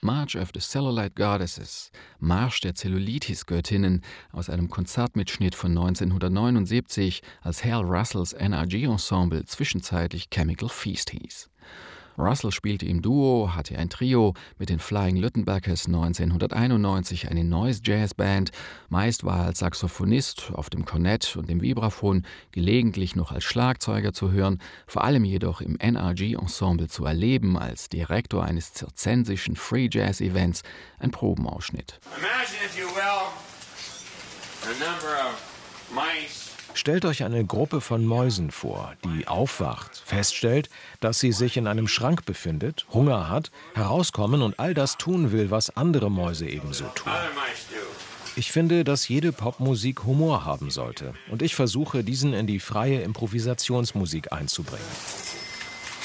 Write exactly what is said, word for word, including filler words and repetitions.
March of the Cellulite Goddesses, Marsch der Zellulitis-Göttinnen, aus einem Konzertmitschnitt von neunzehnhundertneunundsiebzig, als Hal Russells N R G-Ensemble zwischenzeitlich Chemical Feast hieß. Russell spielte im Duo, hatte ein Trio mit den Flying Luttenbackers neunzehnhunderteinundneunzig, eine Noise-Jazz-Band. Meist war er als Saxophonist auf dem Kornett und dem Vibraphon, gelegentlich noch als Schlagzeuger zu hören, vor allem jedoch im N R G-Ensemble zu erleben als Direktor eines zirzensischen Free-Jazz-Events, ein Probenausschnitt. Imagine, if you will, a number of mice. Stellt euch eine Gruppe von Mäusen vor, die aufwacht, feststellt, dass sie sich in einem Schrank befindet, Hunger hat, herauskommen und all das tun will, was andere Mäuse ebenso tun. Ich finde, dass jede Popmusik Humor haben sollte. Und ich versuche, diesen in die freie Improvisationsmusik einzubringen.